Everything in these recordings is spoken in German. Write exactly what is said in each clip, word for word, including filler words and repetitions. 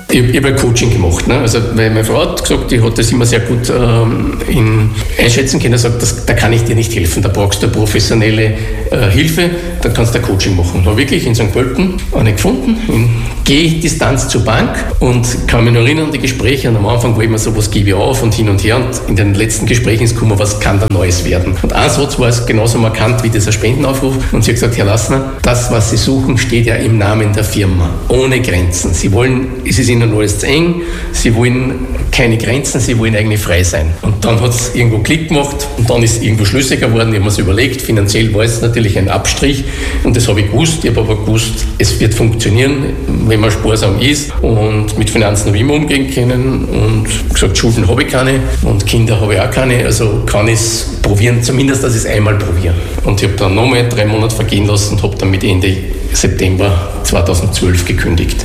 Ich, ich habe ein Coaching gemacht. Ne? Also, weil meine Frau hat gesagt, die hat das immer sehr gut ähm, in einschätzen können. Sagt, das, da kann ich dir nicht helfen. Da brauchst du professionelle äh, Hilfe. Da kannst du ein Coaching machen. Da wirklich in Sankt Pölten eine gefunden, in Gehdistanz zur Bank und kann mich noch erinnern an die Gespräche. Und am Anfang war immer so, was gebe ich auf und hin und her. Und in den letzten Gesprächen ist gekommen, was kann da Neues werden. Und ein Satz war es genauso markant wie dieser Spendenaufruf. Und sie hat gesagt, Herr Lassner, das, was Sie suchen, steht ja im Namen der Firma. Ohne Grenzen. Sie wollen, es ist Ihnen alles zu eng, Sie wollen keine Grenzen, Sie wollen eigentlich frei sein. Und dann hat es irgendwo Klick gemacht und dann ist es irgendwo schlüssiger geworden. Ich habe mir es überlegt, finanziell war es natürlich ein Abstrich und das habe ich gewusst. Ich habe aber gewusst, es wird funktionieren, wenn man sparsam ist und mit Finanzen habe ich immer umgehen können und gesagt, Schulden habe ich keine und Kinder habe ich auch keine, also kann ich es probieren, zumindest, dass ich es einmal probiere. Und ich habe dann nochmal drei Monate vergehen lassen und habe dann mit Ende September zweitausendzwölf gekündigt.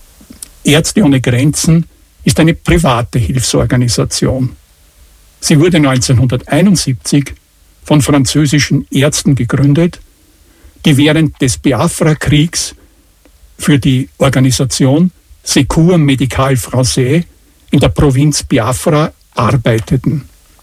Ärzte ohne Grenzen ist eine private Hilfsorganisation. Sie wurde neunzehnhunderteinundsiebzig von französischen Ärzten gegründet, die während des Biafra-Kriegs für die Organisation Secours Médical Français in der Provinz Biafra arbeiteten.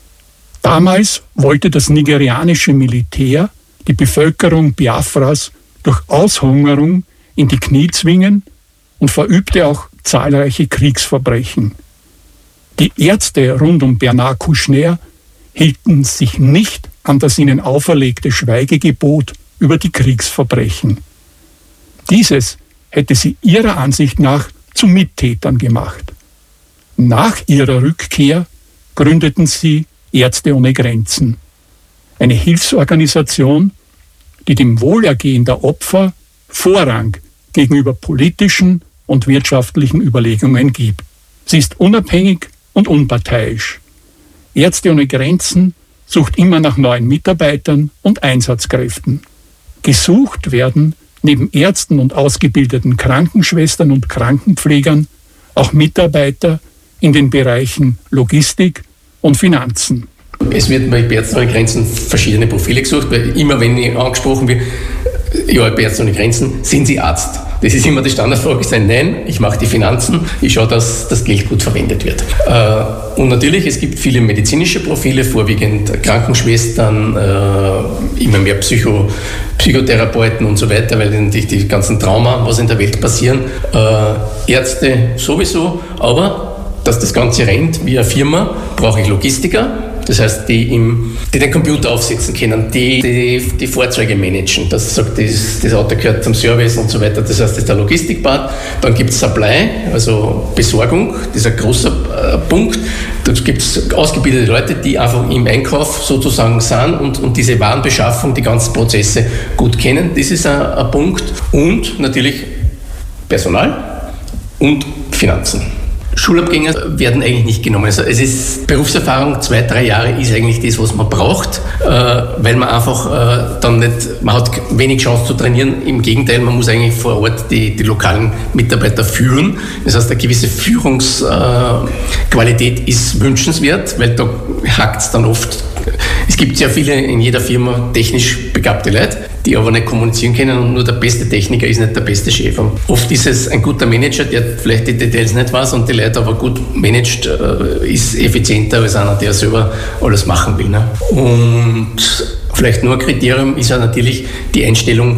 Damals wollte das nigerianische Militär die Bevölkerung Biafras durch Aushungerung in die Knie zwingen und verübte auch zahlreiche Kriegsverbrechen. Die Ärzte rund um Bernard Kouchner hielten sich nicht an das ihnen auferlegte Schweigegebot über die Kriegsverbrechen. Dieses hätte sie ihrer Ansicht nach zu Mittätern gemacht. Nach ihrer Rückkehr gründeten sie Ärzte ohne Grenzen, eine Hilfsorganisation, die dem Wohlergehen der Opfer Vorrang gegenüber politischen und wirtschaftlichen Überlegungen gibt. Sie ist unabhängig und unparteiisch. Ärzte ohne Grenzen sucht immer nach neuen Mitarbeitern und Einsatzkräften. Gesucht werden neben Ärzten und ausgebildeten Krankenschwestern und Krankenpflegern auch Mitarbeiter in den Bereichen Logistik und Finanzen. Es wird bei Ärzte ohne Grenzen verschiedene Profile gesucht, weil immer wenn ich angesprochen wird, ja, bei Ärzte ohne Grenzen, sind Sie Arzt? Das ist immer die Standardfrage, ich sage, nein, ich mache die Finanzen, ich schaue, dass das Geld gut verwendet wird. Äh, und natürlich, es gibt viele medizinische Profile, vorwiegend Krankenschwestern, äh, immer mehr Psycho, Psychotherapeuten und so weiter, weil natürlich die ganzen Trauma, was in der Welt passieren, äh, Ärzte sowieso, aber dass das Ganze rennt wie eine Firma, brauche ich Logistiker. Das heißt, die, im, die den Computer aufsetzen können, die die, die Fahrzeuge managen. Das sagt, das, das Auto gehört zum Service und so weiter. Das heißt, das ist der Logistikpart. Dann gibt es Supply, also Besorgung. Das ist ein großer äh, Punkt. Da gibt es ausgebildete Leute, die einfach im Einkauf sozusagen sind und, und diese Warenbeschaffung, die ganzen Prozesse gut kennen. Das ist ein, ein Punkt. Und natürlich Personal und Finanzen. Schulabgänger werden eigentlich nicht genommen. Also es ist Berufserfahrung, zwei, drei Jahre ist eigentlich das, was man braucht, äh, weil man einfach äh, dann nicht, man hat wenig Chance zu trainieren. Im Gegenteil, man muss eigentlich vor Ort die, die lokalen Mitarbeiter führen. Das heißt, eine gewisse Führungsqualität äh, ist wünschenswert, weil da hakt es dann oft. Es gibt sehr viele in jeder Firma technisch begabte Leute, die aber nicht kommunizieren können und nur der beste Techniker ist nicht der beste Chef. Und oft ist es ein guter Manager, der vielleicht die Details nicht weiß und die Leute aber gut managt, ist effizienter als einer, der selber alles machen will. Ne? Und vielleicht nur ein Kriterium ist ja natürlich die Einstellung,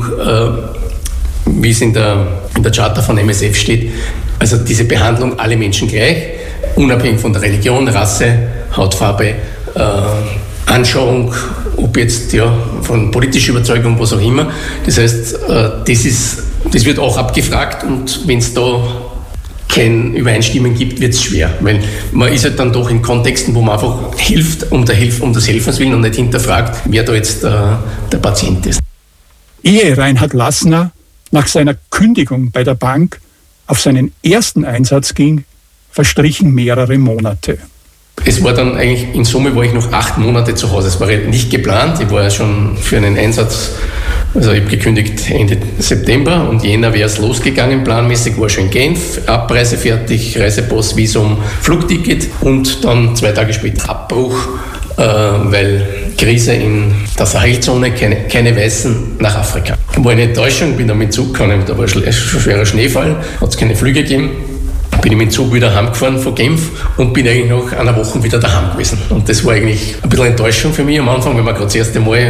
wie es in der, in der Charta von M S F steht, also diese Behandlung alle Menschen gleich, unabhängig von der Religion, Rasse, Hautfarbe, äh, Anschauung, ob jetzt ja von politischer Überzeugung, was auch immer. Das heißt, das, ist, das wird auch abgefragt und wenn es da kein Übereinstimmen gibt, wird es schwer. Weil man ist halt dann doch in Kontexten, wo man einfach hilft, um, der Hilf, um des Helfens willen und nicht hinterfragt, wer da jetzt äh, der Patient ist. Ehe Reinhard Lassner nach seiner Kündigung bei der Bank auf seinen ersten Einsatz ging, verstrichen mehrere Monate. Es war dann eigentlich, in Summe war ich noch acht Monate zu Hause. Es war nicht geplant. Ich war ja schon für einen Einsatz, also ich habe gekündigt Ende September und Jänner wäre es losgegangen, planmäßig, war schon in Genf, Abreise fertig, Reisepass, Visum, Flugticket und dann zwei Tage später Abbruch, äh, weil Krise in der Sahelzone, keine, keine Weißen nach Afrika. War eine Enttäuschung, bin dann mit Zug gekommen, da war ein schwerer Schneefall, hat es keine Flüge gegeben. bin ich mit dem Zug wieder heimgefahren von Genf und bin eigentlich nach einer Woche wieder daheim gewesen. Und das war eigentlich ein bisschen Enttäuschung für mich am Anfang, weil man gerade das erste Mal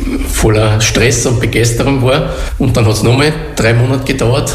voller Stress und Begeisterung war. Und dann hat es nochmal drei Monate gedauert.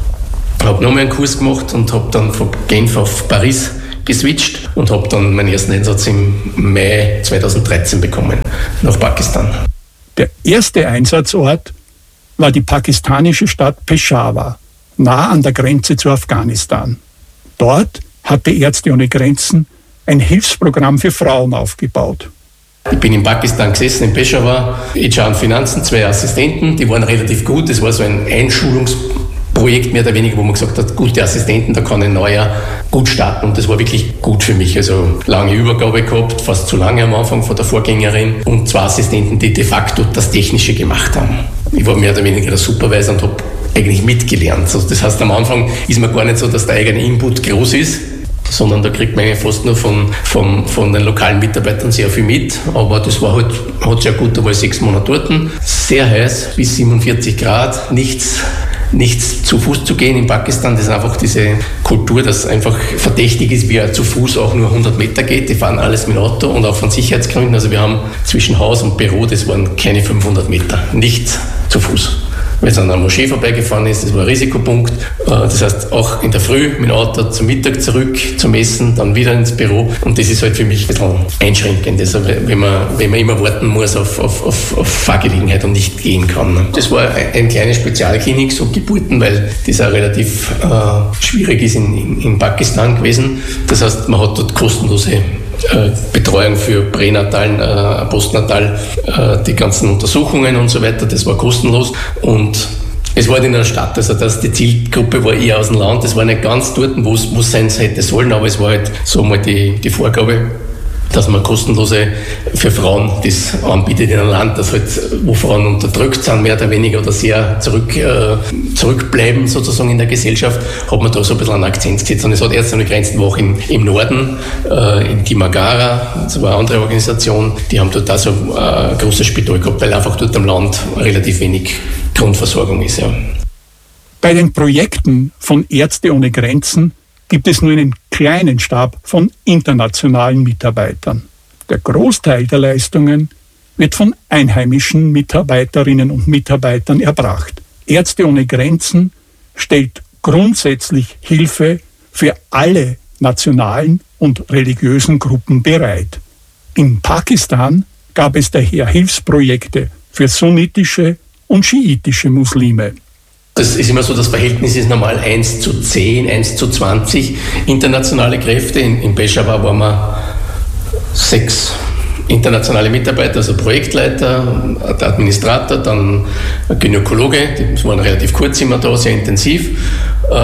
Habe nochmal einen Kurs gemacht und habe dann von Genf auf Paris geswitcht und habe dann meinen ersten Einsatz im Mai zweitausenddreizehn bekommen, nach Pakistan. Der erste Einsatzort war die pakistanische Stadt Peshawar, nah an der Grenze zu Afghanistan. Dort hatte Ärzte ohne Grenzen ein Hilfsprogramm für Frauen aufgebaut. Ich bin in Pakistan gesessen, in Peshawar, H R und Finanzen, zwei Assistenten, die waren relativ gut. Das war so ein Einschulungsprojekt mehr oder weniger, wo man gesagt hat, gute Assistenten, da kann ein neuer gut starten. Und das war wirklich gut für mich. Also lange Übergabe gehabt, fast zu lange am Anfang von der Vorgängerin und zwei Assistenten, die de facto das Technische gemacht haben. Ich war mehr oder weniger der Supervisor und habe eigentlich mitgelernt. Also das heißt, am Anfang ist man gar nicht so, dass der eigene Input groß ist, sondern da kriegt man fast nur von, von, von den lokalen Mitarbeitern sehr viel mit. Aber das war halt, hat sehr gut, da war ich sechs Monate dort. Sehr heiß, bis siebenundvierzig Grad, nichts, nichts zu Fuß zu gehen in Pakistan. Das ist einfach diese Kultur, dass einfach verdächtig ist, wie er zu Fuß auch nur hundert Meter geht. Die fahren alles mit dem Auto und auch von Sicherheitsgründen. Also wir haben zwischen Haus und Büro, das waren keine fünfhundert Meter, nichts zu Fuß. Weil es an einer Moschee vorbeigefahren ist, das war ein Risikopunkt. Das heißt, auch in der Früh mit dem Auto zum Mittag zurück, zum Essen, dann wieder ins Büro. Und das ist halt für mich ein bisschen einschränkend, also wenn, man, wenn man immer warten muss auf, auf, auf, auf Fahrgelegenheit und nicht gehen kann. Das war eine kleine Spezialklinik, so Geburten, weil das auch relativ äh, schwierig ist in, in, in Pakistan gewesen. Das heißt, man hat dort kostenlose Betreuung für Pränatal, äh, Postnatal, äh, die ganzen Untersuchungen und so weiter, das war kostenlos und es war halt in einer Stadt, also dass die Zielgruppe war eher aus dem Land, das war nicht ganz dort, wo es sein hätte sollen, aber es war halt so mal die, die Vorgabe, dass man kostenlose für Frauen das anbietet in einem Land, das halt, wo Frauen unterdrückt sind, mehr oder weniger, oder sehr zurück, äh, zurückbleiben sozusagen in der Gesellschaft, hat man da so ein bisschen einen Akzent gesetzt. Und es hat Ärzte ohne Grenzen auch im, im Norden, äh, in Kimagara, das war eine andere Organisation, die haben dort auch so äh, ein großes Spital gehabt, weil einfach dort am Land relativ wenig Grundversorgung ist. Ja. Bei den Projekten von Ärzte ohne Grenzen gibt es nur einen kleinen Stab von internationalen Mitarbeitern. Der Großteil der Leistungen wird von einheimischen Mitarbeiterinnen und Mitarbeitern erbracht. Ärzte ohne Grenzen stellt grundsätzlich Hilfe für alle nationalen und religiösen Gruppen bereit. In Pakistan gab es daher Hilfsprojekte für sunnitische und schiitische Muslime. Das ist immer so, das Verhältnis ist normal eins zu zehn, eins zu zwanzig internationale Kräfte. In, in Peshawar waren wir sechs internationale Mitarbeiter, also Projektleiter, der Administrator, dann ein Gynäkologe, die waren relativ kurz immer da, sehr intensiv, äh,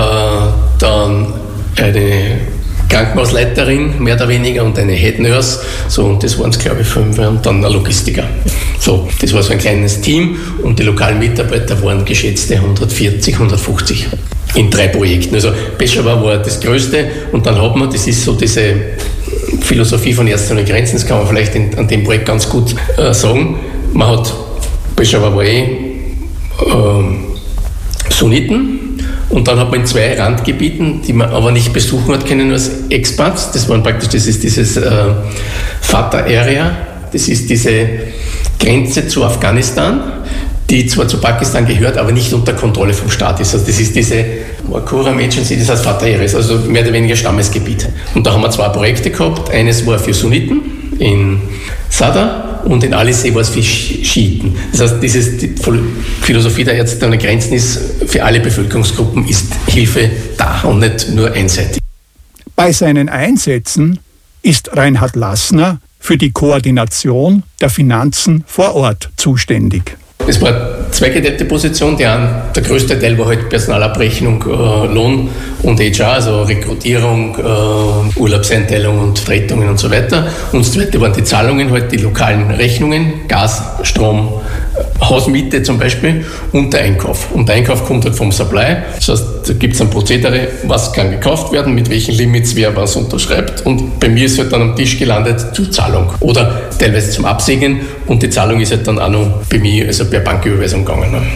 dann eine Krankenhausleiterin, mehr oder weniger, und eine Head Nurse, so, und das waren es, glaube ich, fünf, und dann ein Logistiker. So, das war so ein kleines Team, und die lokalen Mitarbeiter waren geschätzte hundertvierzig, hundertfünfzig in drei Projekten. Also Peshawar war das Größte, und dann hat man, das ist so diese Philosophie von Ärzte ohne Grenzen, das kann man vielleicht in, an dem Projekt ganz gut äh, sagen. Man hat, Peshawar war eh äh, Sunniten, und dann hat man in zwei Randgebieten, die man aber nicht besuchen hat können als Expats. Das waren praktisch, das ist dieses äh, Fatah-Area, das ist diese Grenze zu Afghanistan, die zwar zu Pakistan gehört, aber nicht unter Kontrolle vom Staat ist. Also das ist diese Quorum Agency, das heißt Fatah-Area, also mehr oder weniger Stammesgebiet. Und da haben wir zwei Projekte gehabt. Eines war für Sunniten in Sadr, und in Alisee war es für Schiiten. Das heißt, diese die Philosophie der Ärzte ohne Grenzen ist, für alle Bevölkerungsgruppen ist Hilfe da und nicht nur einseitig. Bei seinen Einsätzen ist Reinhard Lassner für die Koordination der Finanzen vor Ort zuständig. Es war eine zweigeteilte Position. Der, der größte Teil war halt Personalabrechnung, äh, Lohn und H R, also Rekrutierung, äh, Urlaubseinteilung und Vertretungen und so weiter. Und das zweite waren die Zahlungen, halt die lokalen Rechnungen, Gas, Strom, Hausmiete zum Beispiel, und der Einkauf. Und der Einkauf kommt halt vom Supply. Das heißt, da gibt es ein Prozedere, was kann gekauft werden, mit welchen Limits wer was unterschreibt. Und bei mir ist halt dann am Tisch gelandet zur Zahlung oder teilweise zum Absegnen. Und die Zahlung ist halt dann auch noch bei mir, also per Banküberweisung gegangen.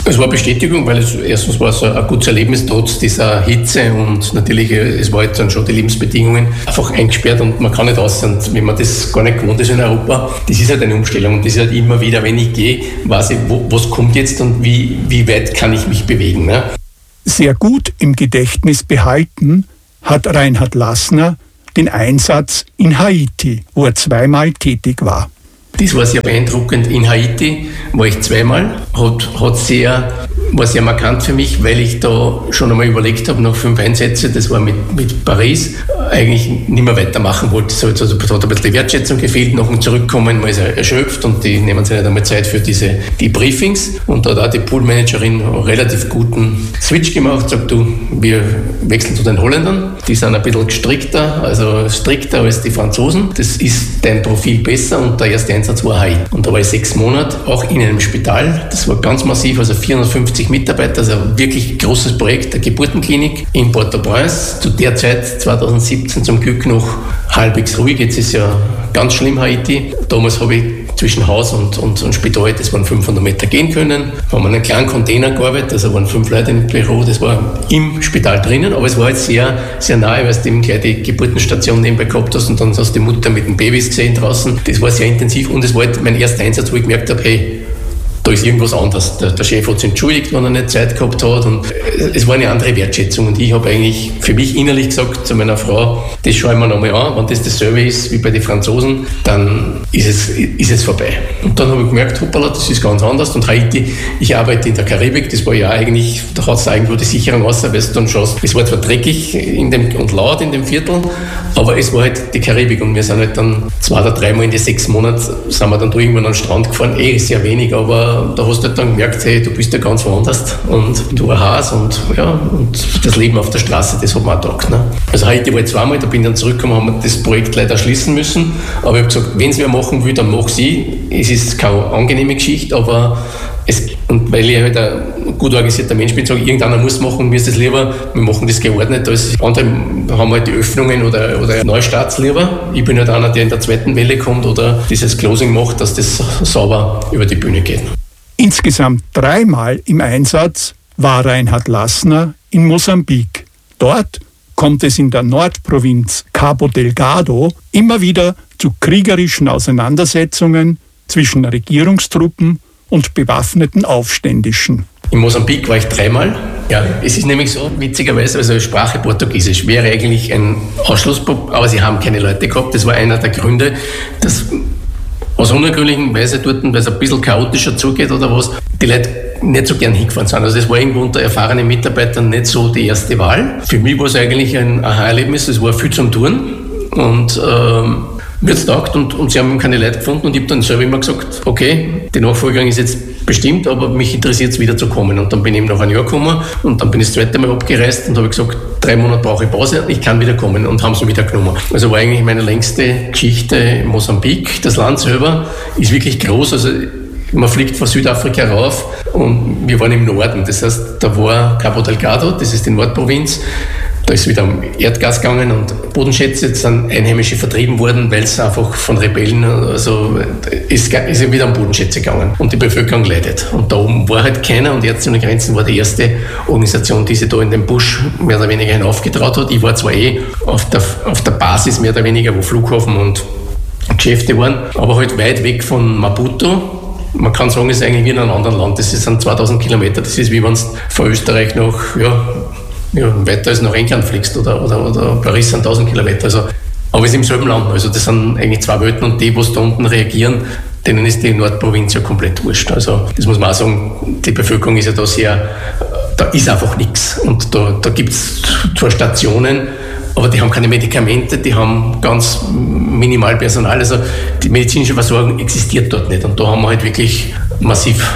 Es war Bestätigung, weil es erstens war es ein gutes Erlebnis, trotz dieser Hitze und natürlich, es war jetzt dann schon die Lebensbedingungen einfach eingesperrt und man kann nicht raus. Und wenn man das gar nicht gewohnt ist in Europa, das ist halt eine Umstellung und das ist halt immer wieder, wenn ich gehe, weiß ich, wo, was kommt jetzt und wie, wie weit kann ich mich bewegen. Ne? Sehr gut im Gedächtnis behalten hat Reinhard Lassner den Einsatz in Haiti, wo er zweimal tätig war. Das war sehr beeindruckend. In Haiti war ich zweimal, hat, hat sehr, war sehr markant für mich, weil ich da schon einmal überlegt habe, nach fünf Einsätzen, das war mit, mit Paris, eigentlich nicht mehr weitermachen wollte. So, also, da hat ein bisschen die Wertschätzung gefehlt, nach dem Zurückkommen, man ist erschöpft und die nehmen sich nicht einmal Zeit für diese, die Briefings. Und da hat auch die Poolmanagerin einen relativ guten Switch gemacht, sagt du, wir wechseln zu den Holländern, die sind ein bisschen gestrickter, also strikter als die Franzosen. Das ist dein Profil besser und der erste Einsatz war Haiti. Und da war ich sechs Monate, auch in einem Spital. Das war ganz massiv, also vierhundertfünfzig Mitarbeiter, also ein wirklich großes Projekt, der Geburtenklinik in Port-au-Prince. Zu der Zeit, zweitausendsiebzehn, zum Glück noch halbwegs ruhig. Jetzt ist ja ganz schlimm Haiti. Damals habe ich zwischen Haus und, und, und Spital, das waren fünfhundert Meter gehen können. Da haben wir in einem kleinen Container gearbeitet, also waren fünf Leute im Büro, das war im Spital drinnen, aber es war halt sehr, sehr nahe, weil du eben gleich die Geburtenstation nebenbei gehabt hast und dann hast du die Mutter mit den Babys gesehen draußen. Das war sehr intensiv und es war halt mein erster Einsatz, wo ich gemerkt habe, hey, da ist irgendwas anderes. Der, der Chef hat sich entschuldigt, wenn er nicht Zeit gehabt hat und es war eine andere Wertschätzung und ich habe eigentlich für mich innerlich gesagt zu meiner Frau, das schauen wir nochmal an, wenn das dasselbe ist wie bei den Franzosen, dann ist es, ist es vorbei. Und dann habe ich gemerkt, hoppala, das ist ganz anders und Haiti, ich arbeite in der Karibik, das war ja eigentlich, da hat es irgendwo die Sicherung außer, weil du dann schaust, es war zwar dreckig in dem, und laut in dem Viertel, aber es war halt die Karibik und wir sind halt dann zwei oder dreimal in die sechs Monate, sind wir dann da irgendwann an den Strand gefahren, eh sehr wenig, aber da hast du halt dann gemerkt, hey, du bist ja ganz woanders und du ein Haus und ja, und das Leben auf der Straße, das hat mir auch getaugt. Ne? Also heute war ich zweimal, da bin ich dann zurückgekommen, haben wir das Projekt leider schließen müssen, aber ich habe gesagt, wenn es wer machen will, dann mach sie. Es ist keine angenehme Geschichte, aber es, und weil ich halt ein gut organisierter Mensch bin, sage ich, irgendeiner muss machen, mir ist das lieber, wir machen das geordnet, als andere haben halt die Öffnungen oder, oder Neustarts lieber. Ich bin halt einer, der in der zweiten Welle kommt oder dieses Closing macht, dass das sauber über die Bühne geht. Insgesamt dreimal im Einsatz war Reinhard Lassner in Mosambik. Dort kommt es in der Nordprovinz Cabo Delgado immer wieder zu kriegerischen Auseinandersetzungen zwischen Regierungstruppen und bewaffneten Aufständischen. In Mosambik war ich dreimal. Ja, es ist nämlich so, witzigerweise, also Sprache Portugiesisch wäre eigentlich ein Ausschlussproblem, aber sie haben keine Leute gehabt. Das war einer der Gründe, dass aus unergründlichen Weise dort, weil es ein bisschen chaotischer zugeht oder was, die Leute nicht so gern hingefahren sind. Also das war irgendwo unter erfahrenen Mitarbeitern nicht so die erste Wahl. Für mich war es eigentlich ein Aha-Erlebnis, es war viel zum Tun und ähm, mir hat es taugt und, und sie haben keine Leute gefunden und ich habe dann selber immer gesagt, okay, die Nachfolgerung ist jetzt bestimmt, aber mich interessiert es wieder zu kommen. Und dann bin ich eben nach einem Jahr gekommen und dann bin ich das zweite Mal abgereist und habe gesagt, drei Monate brauche ich Pause, ich kann wieder kommen und haben sie wieder genommen. Also war eigentlich meine längste Geschichte in Mosambik. Das Land selber ist wirklich groß, also man fliegt von Südafrika rauf und wir waren im Norden, das heißt, da war Cabo Delgado, das ist die Nordprovinz. Da ist wieder um Erdgas gegangen und Bodenschätze sind Einheimische vertrieben worden, weil es einfach von Rebellen, also ist, ist wieder um Bodenschätze gegangen und die Bevölkerung leidet. Und da oben war halt keiner und Ärzte ohne Grenzen war die erste Organisation, die sich da in den Busch mehr oder weniger hinaufgetraut hat. Ich war zwar eh auf der, auf der Basis mehr oder weniger, wo Flughafen und Geschäfte waren, aber halt weit weg von Maputo. Man kann sagen, es ist eigentlich wie in einem anderen Land. Das sind zweitausend Kilometer. Das ist wie wenn du von Österreich nach, ja, ja, weiter als nach England fliegst oder, oder, oder Paris sind tausend Kilometer. Also, aber es ist im selben Land. Also das sind eigentlich zwei Welten und die, die da unten reagieren, denen ist die Nordprovinz ja komplett wurscht. Also das muss man auch sagen, die Bevölkerung ist ja da sehr, da ist einfach nichts. Und da, da gibt es zwar Stationen, aber die haben keine Medikamente, die haben ganz minimal Personal. Also die medizinische Versorgung existiert dort nicht. Und da haben wir halt wirklich massiv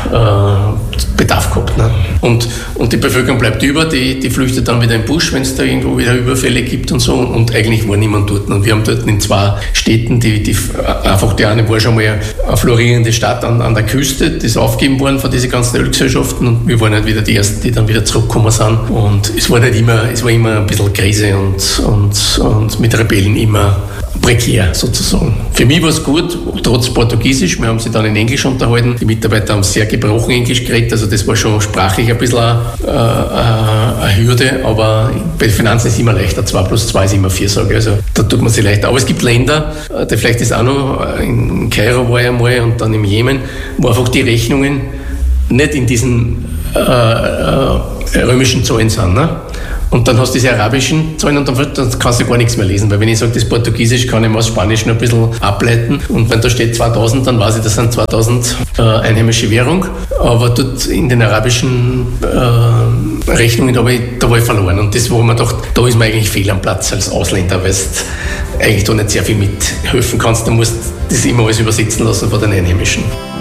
äh, Bedarf gehabt. Ne? Und, und die Bevölkerung bleibt über, die, die flüchtet dann wieder in den Busch, wenn es da irgendwo wieder Überfälle gibt und so. Und eigentlich war niemand dort. Und wir haben dort in zwei Städten, die, die einfach die eine war schon mal eine florierende Stadt an, an der Küste, die ist aufgegeben worden von diesen ganzen Ölgesellschaften. Und wir waren halt wieder die Ersten, die dann wieder zurückgekommen sind. Und es war nicht immer, es war immer ein bisschen Krise und, und, und mit Rebellen immer prekär sozusagen. Für mich war es gut, trotz Portugiesisch. Wir haben sie dann in Englisch unterhalten. Die Mitarbeiter haben sehr gebrochen Englisch geredet, also das war schon sprachlich ein bisschen eine, äh, eine Hürde, aber bei Finanzen ist es immer leichter. zwei plus zwei ist immer vier, sage ich. Also da tut man sich leichter. Aber es gibt Länder, die vielleicht ist auch noch, in Kairo war ich einmal und dann im Jemen, wo einfach die Rechnungen nicht in diesen äh, äh, römischen Zahlen sind. Ne? Und dann hast du diese arabischen Zahlen und dann, dann kannst du gar nichts mehr lesen, weil wenn ich sage, das Portugiesisch kann ich mal aus Spanisch noch ein bisschen ableiten und wenn da steht zweitausend, dann weiß ich, das sind zweitausend äh, einheimische Währung, aber dort in den arabischen äh, Rechnungen, da war, ich, da war ich verloren und das, wo man dachte, da ist man eigentlich fehl am Platz als Ausländer, weil du eigentlich da nicht sehr viel mithelfen kannst, du musst das immer alles übersetzen lassen von den Einheimischen.